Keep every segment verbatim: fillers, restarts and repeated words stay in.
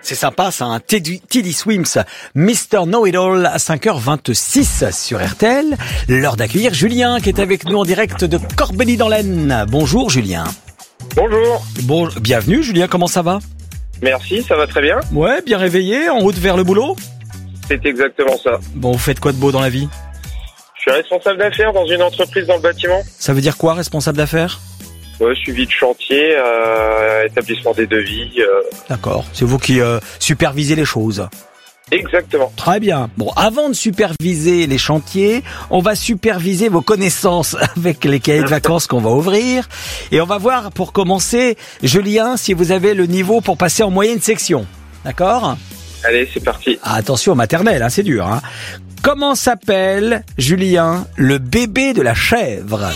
C'est sympa, ça, un Teddy, Teddy Swims, mister Know-It-All à cinq heures vingt-six sur R T L. L'heure d'accueillir Julien qui est avec nous en direct de Corbeny dans l'Aisne. Bonjour Julien. Bonjour. Bon, bienvenue Julien, comment ça va? Merci, ça va très bien. Ouais, bien réveillé, en route vers le boulot? C'est exactement ça. Bon, vous faites quoi de beau dans la vie? Je suis responsable d'affaires dans une entreprise dans le bâtiment. Ça veut dire quoi, responsable d'affaires? Ouais, suivi de chantier, euh, établissement des devis. Euh... D'accord, c'est vous qui euh, supervisez les choses. Exactement. Très bien. Bon, avant de superviser les chantiers, on va superviser vos connaissances avec les cahiers de vacances qu'on va ouvrir. Et on va voir, pour commencer, Julien, si vous avez le niveau pour passer en moyenne section. D'accord? Allez, c'est parti. Ah, attention, maternelle, hein, c'est dur. Hein. Comment s'appelle, Julien, le bébé de la chèvre?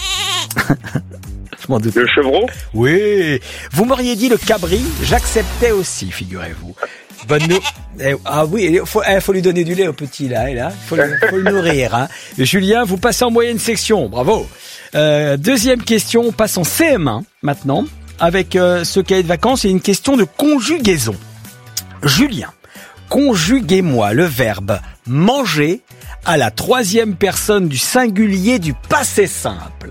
Je m'en doute. Le chevreau? Oui. Vous m'auriez dit le cabri, j'acceptais aussi, figurez-vous. Bonne nou- eh, ah oui, il faut, eh, faut lui donner du lait au petit là, là. Faut le, faut le nourrir. Hein. Et Julien, vous passez en moyenne section, bravo. Euh, deuxième question, on passe en C M un maintenant avec euh, ce cahier de vacances. C'est une question de conjugaison. Julien, conjuguez-moi le verbe manger à la troisième personne du singulier du passé simple.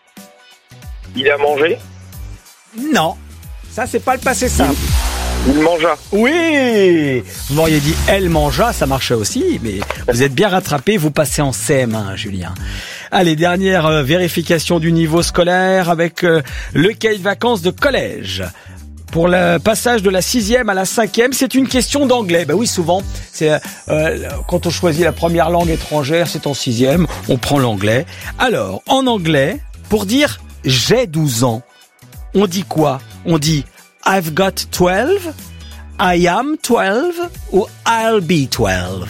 Il a mangé? Non, ça c'est pas le passé simple. Il mangea. Oui, vous m'auriez dit elle mangea, ça marchait aussi, mais vous êtes bien rattrapé, vous passez en C M un, Julien. Allez, dernière euh, vérification du niveau scolaire avec euh, le cahier de vacances de collège. Pour le passage de la sixième à la cinquième, c'est une question d'anglais. Ben oui, souvent, c'est euh, quand on choisit la première langue étrangère, c'est en sixième, on prend l'anglais. Alors, en anglais, pour dire j'ai douze ans, on dit quoi? On dit I've got twelve, I am twelve ou I'll be twelve.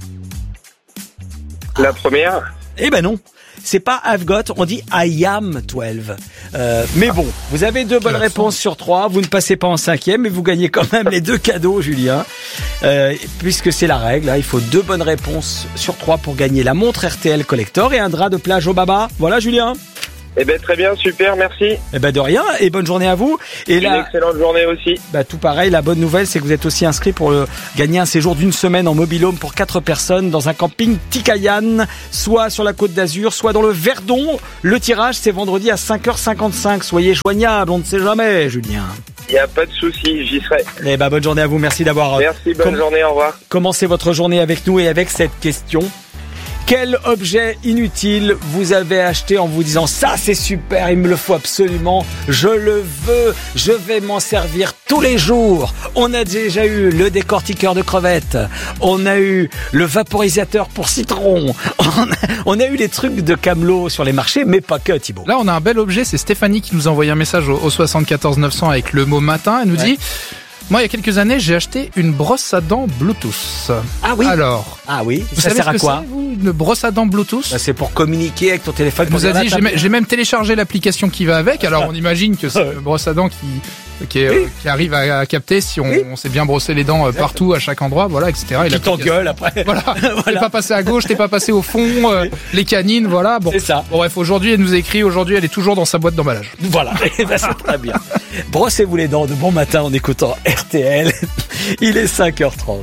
La première? Eh ben non, c'est pas I've got, on dit I am twelve. Euh, mais bon, vous avez deux bonnes réponses sur trois, vous ne passez pas en cinquième, mais vous gagnez quand même les deux cadeaux, Julien. Euh, puisque c'est la règle, hein, il faut deux bonnes réponses sur trois pour gagner la montre R T L Collector et un drap de plage au baba. Voilà, Julien. Eh ben très bien, super, merci. Eh ben de rien, et bonne journée à vous. Et Une là, excellente journée aussi. bah tout pareil, la bonne nouvelle, c'est que vous êtes aussi inscrit pour le, gagner un séjour d'une semaine en mobil-home pour quatre personnes dans un camping Tikayan, soit sur la Côte d'Azur, soit dans le Verdon. Le tirage, c'est vendredi à cinq heures cinquante-cinq. Soyez joignables, on ne sait jamais, Julien. Il n'y a pas de souci, j'y serai. Eh ben bonne journée à vous, merci d'avoir Merci, bonne com- journée, au revoir. commencé votre journée avec nous et avec cette question. Quel objet inutile vous avez acheté en vous disant ça c'est super, il me le faut absolument, je le veux, je vais m'en servir tous les jours. On a déjà eu le décortiqueur de crevettes, on a eu le vaporisateur pour citron, on a, on a eu les trucs de Camelot sur les marchés, mais pas que, Thibaut. Là, on a un bel objet, c'est Stéphanie qui nous a envoyé un message au, au soixante-quatorze neuf cents avec le mot matin. Elle nous Ouais. dit... Moi, il y a quelques années, j'ai acheté une brosse à dents Bluetooth. Ah oui. Alors, Ah oui, vous ça savez sert ce à que quoi? c'est, vous, une brosse à dents Bluetooth? Bah, c'est pour communiquer avec ton téléphone. Elle nous pour a dire, dit, là, j'ai, t'as- mê- j'ai même téléchargé l'application qui va avec. Alors, on imagine que c'est une brosse à dents qui, qui, est, Oui. euh, qui arrive à, à capter si on, Oui. on s'est bien brossé les dents euh, partout, à chaque endroit, voilà, et cetera. Et qui l'application- t'engueule après. Voilà. T'es Voilà. pas passé à gauche, t'es pas passé au fond, euh, les canines, voilà. Bon. C'est ça. Bon, bref, aujourd'hui, elle nous a écrit, aujourd'hui, elle est toujours dans sa boîte d'emballage. Voilà, eh ben, c'est très bien. Brossez-vous les dents de bon matin en écoutant R T L. Il est cinq heures trente.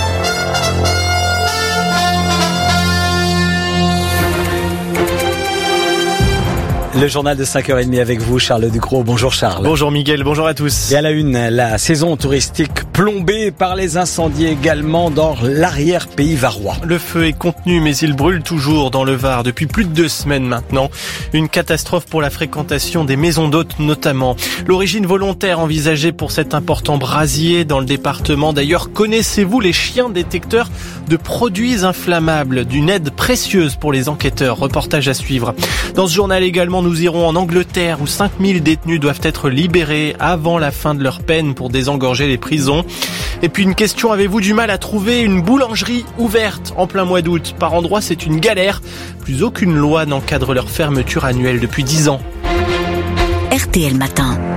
Le journal de cinq heures trente avec vous, Charles Ducrot. Bonjour Charles. Bonjour Miguel, bonjour à tous. Et à la une, la saison touristique plombée par les incendies également dans l'arrière-pays varois. Le feu est contenu mais il brûle toujours dans le Var depuis plus de deux semaines maintenant. Une catastrophe pour la fréquentation des maisons d'hôtes notamment. L'origine volontaire envisagée pour cet important brasier dans le département. D'ailleurs, connaissez-vous les chiens détecteurs de produits inflammables? D'une aide précieuse pour les enquêteurs. Reportage à suivre. Dans ce journal également, nous irons en Angleterre où cinq mille détenus doivent être libérés avant la fin de leur peine pour désengorger les prisons. Et puis une question, avez-vous du mal à trouver une boulangerie ouverte en plein mois d'août? Par endroits, c'est une galère. Plus aucune loi n'encadre leur fermeture annuelle depuis dix ans. R T L Matin.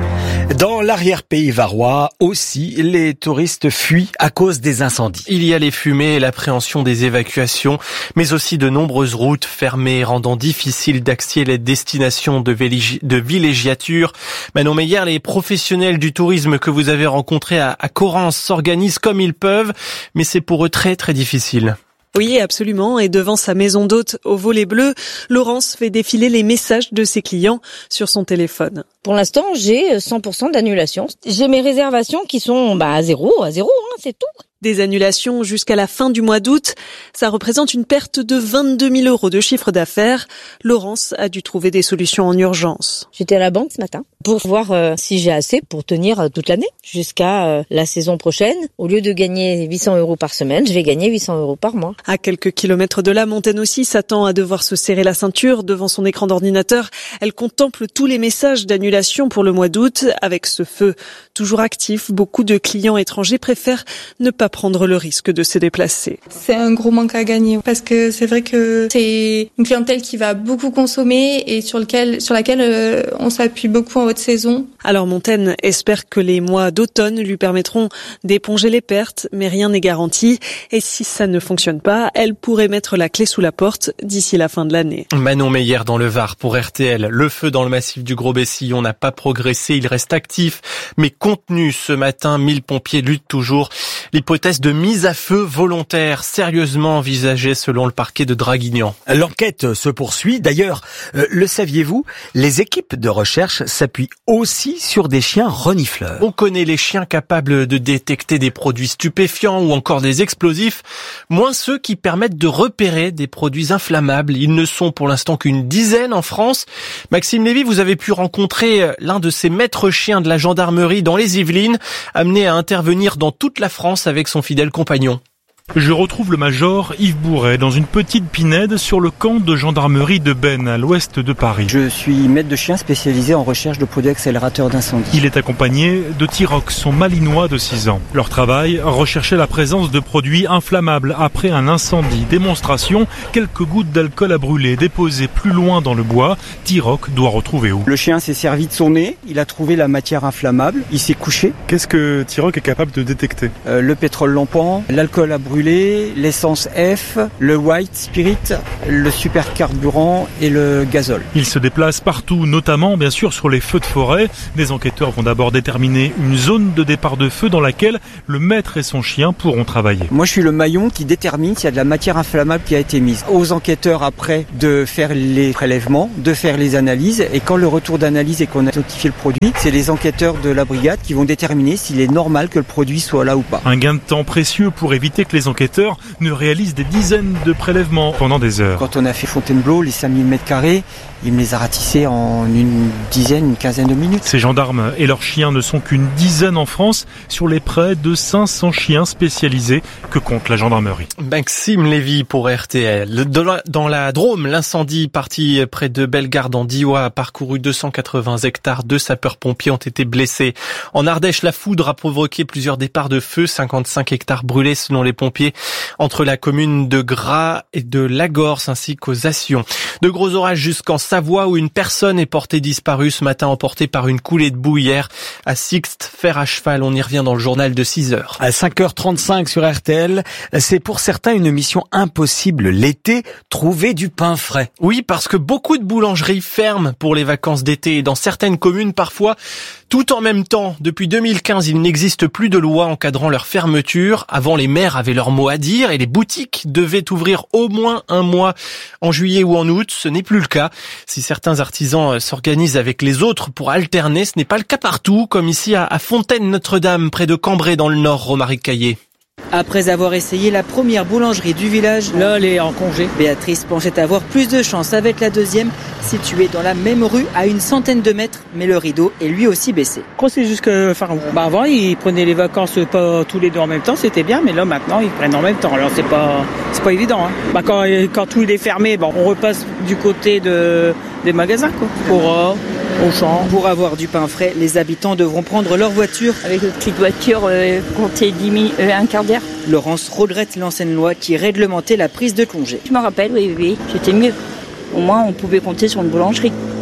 Dans l'arrière-pays varois aussi, les touristes fuient à cause des incendies. Il y a les fumées et l'appréhension des évacuations, mais aussi de nombreuses routes fermées, rendant difficile d'accéder les destinations de, villégi- de villégiature. Manon Meyer, les professionnels du tourisme que vous avez rencontrés à, à Correns s'organisent comme ils peuvent, mais c'est pour eux très très difficile. Oui, absolument. Et devant sa maison d'hôte au volet bleu, Laurence fait défiler les messages de ses clients sur son téléphone. Pour l'instant, j'ai cent pour cent d'annulation. J'ai mes réservations qui sont bah, à zéro, à zéro, hein, c'est tout. Des annulations jusqu'à la fin du mois d'août. Ça représente une perte de vingt-deux mille euros de chiffre d'affaires. Laurence a dû trouver des solutions en urgence. J'étais à la banque ce matin pour voir euh, si j'ai assez pour tenir euh, toute l'année jusqu'à euh, la saison prochaine. Au lieu de gagner huit cents euros par semaine, je vais gagner huit cents euros par mois. À quelques kilomètres de là, Montaigne aussi s'attend à devoir se serrer la ceinture devant son écran d'ordinateur. Elle contemple tous les messages d'annulation pour le mois d'août. Avec ce feu toujours actif, beaucoup de clients étrangers préfèrent ne pas prendre le risque de se déplacer. C'est un gros manque à gagner parce que c'est vrai que c'est une clientèle qui va beaucoup consommer et sur lequel, sur laquelle euh, on s'appuie beaucoup en haute saison. Alors Montaigne espère que les mois d'automne lui permettront d'éponger les pertes, mais rien n'est garanti. Et si ça ne fonctionne pas, elle pourrait mettre la clé sous la porte d'ici la fin de l'année. Manon Meyer dans le Var pour R T L. Le feu dans le massif du Gros-Bessillon n'a pas progressé, il reste actif, mais contenu ce matin. mille pompiers luttent toujours. L'hypothèse de mise à feu volontaire sérieusement envisagée selon le parquet de Draguignan. L'enquête se poursuit. D'ailleurs, euh, le saviez-vous, les équipes de recherche s'appuient aussi sur des chiens renifleurs. On connaît les chiens capables de détecter des produits stupéfiants ou encore des explosifs, moins ceux qui permettent de repérer des produits inflammables. Ils ne sont pour l'instant qu'une dizaine en France. Maxime Lévy, vous avez pu rencontrer l'un de ces maîtres chiens de la gendarmerie dans les Yvelines, amené à intervenir dans toute la France avec son fidèle compagnon. Je retrouve le major Yves Bourret dans une petite pinède sur le camp de gendarmerie de Bennes, à l'ouest de Paris. Je suis maître de chien spécialisé en recherche de produits accélérateurs d'incendie. Il est accompagné de Tiroc, son malinois de six ans. Leur travail, rechercher la présence de produits inflammables après un incendie. Démonstration, quelques gouttes d'alcool à brûler déposées plus loin dans le bois. Tiroc doit retrouver où ? Le chien s'est servi de son nez, il a trouvé la matière inflammable, il s'est couché. Qu'est-ce que Tiroc est capable de détecter ? euh, Le pétrole lampant, l'alcool à brûler, l'essence F, le white spirit, le supercarburant et le gazole. Il se déplace partout, notamment bien sûr sur les feux de forêt. Les enquêteurs vont d'abord déterminer une zone de départ de feu dans laquelle le maître et son chien pourront travailler. Moi je suis le maillon qui détermine s'il y a de la matière inflammable qui a été mise. Aux enquêteurs après de faire les prélèvements, de faire les analyses, et quand le retour d'analyse et qu'on a notifié le produit, c'est les enquêteurs de la brigade qui vont déterminer s'il est normal que le produit soit là ou pas. Un gain de temps précieux pour éviter que les enquêteurs ne réalisent des dizaines de prélèvements pendant des heures. Quand on a fait Fontainebleau, les cinq mille mètres carrés, ils me les a ratissés en une dizaine, une quinzaine de minutes. Ces gendarmes et leurs chiens ne sont qu'une dizaine en France sur les près de cinq cents chiens spécialisés que compte la gendarmerie. Maxime Lévy pour R T L. Dans la Drôme, l'incendie parti près de Bellegarde en Diois a parcouru deux cent quatre-vingts hectares. Deux sapeurs-pompiers ont été blessés. En Ardèche, la foudre a provoqué plusieurs départs de feu. cinquante-cinq hectares brûlés selon les pompiers entre la commune de Gras et de Lagorce ainsi qu'aux Assions. De gros orages jusqu'en Savoie où une personne est portée disparue ce matin, emportée par une coulée de boue hier à Sixte, fer à cheval. On y revient dans le journal de six heures. À cinq heures trente-cinq sur R T L, c'est pour certains une mission impossible l'été, trouver du pain frais. Oui, parce que beaucoup de boulangeries ferment pour les vacances d'été et dans certaines communes parfois tout en même temps. Depuis deux mille quinze, il n'existe plus de loi encadrant leur fermeture. Avant, les maires avaient leur mot à dire et les boutiques devaient ouvrir au moins un mois en juillet ou en août. Ce n'est plus le cas. Si certains artisans s'organisent avec les autres pour alterner, ce n'est pas le cas partout, comme ici à Fontaine-Notre-Dame, près de Cambrai dans le Nord, Romaric Caillé. Après avoir essayé la première boulangerie du village, là elle est en congé. Béatrice pensait avoir plus de chance avec la deuxième, située dans la même rue à une centaine de mètres, mais le rideau est lui aussi baissé. Quoi, c'est jusqu'à fin août. Bah avant ils prenaient les vacances pas tous les deux en même temps, c'était bien, mais là maintenant ils prennent en même temps. Alors c'est pas c'est pas évident. Hein. Bah quand quand tout est fermé, bon on repasse du côté de des magasins quoi. Pour euh, au champ. Pour avoir du pain frais, les habitants devront prendre leur voiture. Avec une petite voiture, euh, compter dix minutes, euh, un quart d'heure. Laurence regrette l'ancienne loi qui réglementait la prise de congé. Je me rappelle, oui, oui, c'était mieux. Au moins, on pouvait compter sur une boulangerie.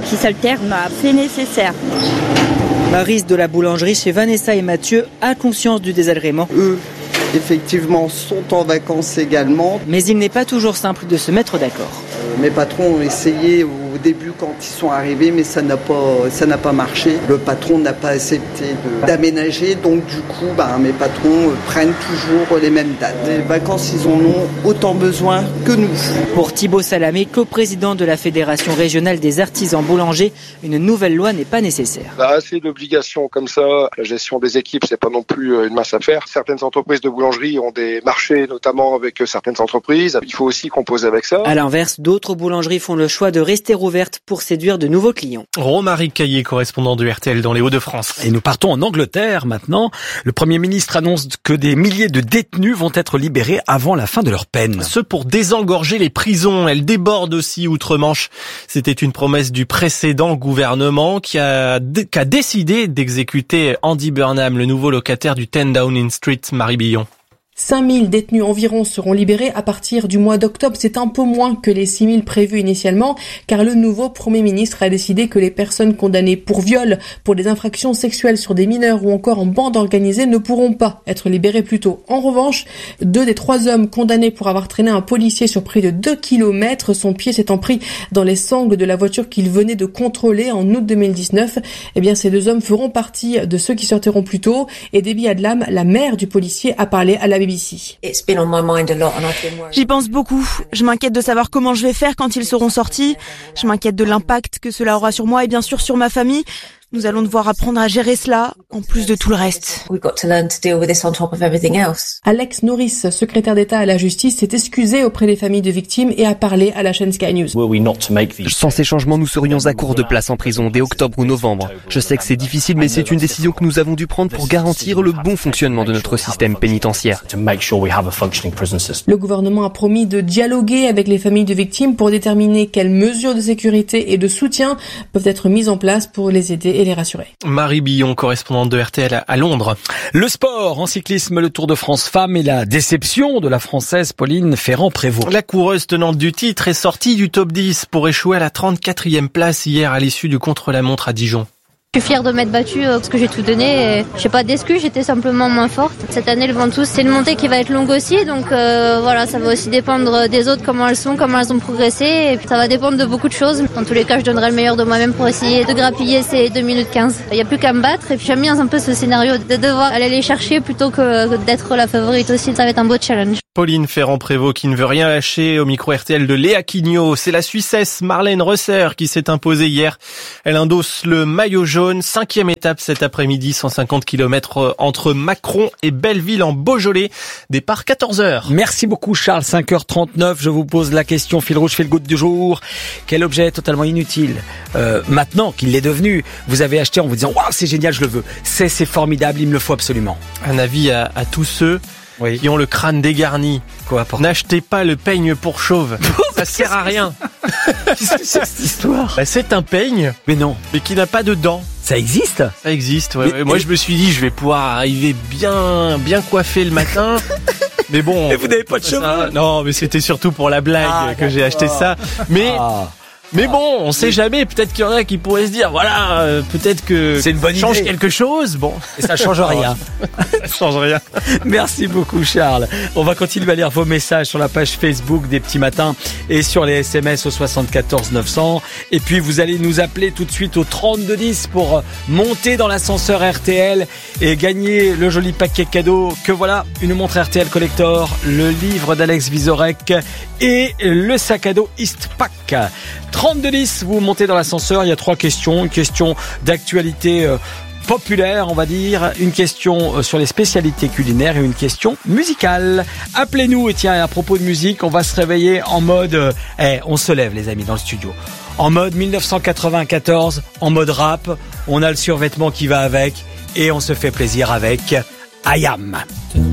qui s'alternent, bah, c'est nécessaire. Maryse de la boulangerie chez Vanessa et Mathieu a conscience du désagrément. Eux, effectivement, sont en vacances également. Mais il n'est pas toujours simple de se mettre d'accord. Euh, mes patrons ont essayé au début quand ils sont arrivés, mais ça n'a pas, ça n'a pas marché. Le patron n'a pas accepté de, d'aménager, donc du coup, bah, mes patrons prennent toujours les mêmes dates. Les vacances, ils en ont autant besoin que nous. Pour Thibaut Salamé, co-président de la Fédération régionale des artisans boulangers, une nouvelle loi n'est pas nécessaire. Bah, assez d'obligations comme ça. La gestion des équipes, c'est pas non plus une mince affaire. Certaines entreprises de boulangerie ont des marchés, notamment avec certaines entreprises. Il faut aussi composer avec ça. À l'inverse, d'autres boulangeries font le choix de rester ouvertes pour séduire de nouveaux clients. Romaric Caillé, correspondant de R T L dans les Hauts-de-France. Et nous partons en Angleterre maintenant. Le Premier ministre annonce que des milliers de détenus vont être libérés avant la fin de leur peine. Ce pour désengorger les prisons. Elles débordent aussi outre-Manche. C'était une promesse du précédent gouvernement qui a, qui a décidé d'exécuter Andy Burnham, le nouveau locataire du ten Downing Street, Marie Billon. cinq mille détenus environ seront libérés à partir du mois d'octobre. C'est un peu moins que les six mille prévus initialement, car le nouveau Premier ministre a décidé que les personnes condamnées pour viol, pour des infractions sexuelles sur des mineurs ou encore en bande organisée ne pourront pas être libérés plus tôt. En revanche, deux des trois hommes condamnés pour avoir traîné un policier sur près de deux kilomètres, son pied s'étant pris dans les sangles de la voiture qu'il venait de contrôler en août deux mille dix-neuf, eh bien ces deux hommes feront partie de ceux qui sortiront plus tôt. Et Debbie Adlam, la mère du policier, a parlé à la B B C. J'y pense beaucoup. Je m'inquiète de savoir comment je vais faire quand ils seront sortis. Je m'inquiète de l'impact que cela aura sur moi et bien sûr sur ma famille. Nous allons devoir apprendre à gérer cela, en plus de tout le reste. Alex Norris, secrétaire d'État à la justice, s'est excusé auprès des familles de victimes et a parlé à la chaîne Sky News. Sans ces changements, nous serions à court de place en prison dès octobre ou novembre. Je sais que c'est difficile, mais c'est une décision que nous avons dû prendre pour garantir le bon fonctionnement de notre système pénitentiaire. Le gouvernement a promis de dialoguer avec les familles de victimes pour déterminer quelles mesures de sécurité et de soutien peuvent être mises en place pour les aider et les rassurer. Marie Billon, correspondante de R T L à Londres. Le sport, en cyclisme, le Tour de France femmes et la déception de la Française Pauline Ferrand-Prévot. La coureuse tenante du titre est sortie du top dix pour échouer à la trente-quatrième place hier à l'issue du contre-la-montre à Dijon. Je suis fière de m'être battue parce que j'ai tout donné. Je n'ai pas d'excuse, j'étais simplement moins forte. Cette année, le Ventoux, c'est une montée qui va être longue aussi. Donc euh, voilà, ça va aussi dépendre des autres, comment elles sont, comment elles ont progressé. Et puis, ça va dépendre de beaucoup de choses. Dans tous les cas, je donnerai le meilleur de moi-même pour essayer de grappiller ces deux minutes quinze. Il n'y a plus qu'à me battre. Et puis j'aime bien un peu ce scénario de devoir aller les chercher plutôt que d'être la favorite aussi. Ça va être un beau challenge. Pauline Ferrand-Prévot qui ne veut rien lâcher au micro R T L de Léa Quignot. C'est la Suissesse Marlène Reusser qui s'est imposée hier. Elle endosse le maillot jaune. Cinquième étape cet après-midi, cent cinquante kilomètres entre Macron et Belleville en Beaujolais. Départ quatorze heures. Merci beaucoup Charles, cinq heures trente-neuf. Je vous pose la question fil rouge, fil goutte du jour. Quel objet totalement inutile, euh, maintenant qu'il l'est devenu, vous avez acheté en vous disant « Waouh, c'est génial, je le veux. C'est, c'est formidable, il me le faut absolument. » Un avis à, à tous ceux oui. qui ont le crâne dégarni. Quoi, pour... N'achetez pas le peigne pour chauve. Ça sert à rien. Qu'est-ce que c'est cette histoire? Bah, c'est un peigne. Mais non. Mais qui n'a pas de dents. Ça existe? Ça existe, ouais. Mais, Moi, mais... je me suis dit, je vais pouvoir arriver bien, bien coiffé le matin. Mais bon. Et vous n'avez pas de cheveux? Ça, non, mais c'était surtout pour la blague ah, que j'ai acheté ça. Mais. Ah. Mais bon, on sait jamais, peut-être qu'il y en a qui pourraient se dire, voilà, euh, peut-être que c'est une bonne change idée. quelque chose, bon. Et ça change rien. Ça change rien. Merci beaucoup Charles. On va continuer à lire vos messages sur la page Facebook des Petits Matins et sur les S M S au soixante-quatorze neuf cents. Et puis vous allez nous appeler tout de suite au trente-deux dix pour monter dans l'ascenseur R T L et gagner le joli paquet cadeau que voilà, une montre R T L Collector, le livre d'Alex Vizorek et le sac à dos Eastpak. trente-deux dix, vous montez dans l'ascenseur, il y a trois questions. Une question d'actualité euh, populaire, on va dire, une question euh, sur les spécialités culinaires et une question musicale. Appelez-nous, et tiens, à propos de musique, on va se réveiller en mode... Euh, eh, on se lève les amis dans le studio. En mode dix-neuf cent quatre-vingt-quatorze, en mode rap, on a le survêtement qui va avec et on se fait plaisir avec I Am.